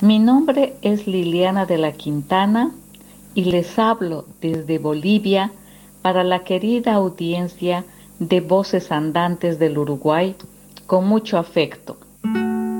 Mi nombre es Liliana de la Quintana y les hablo desde Bolivia para la querida audiencia de Voces Andantes del Uruguay con mucho afecto,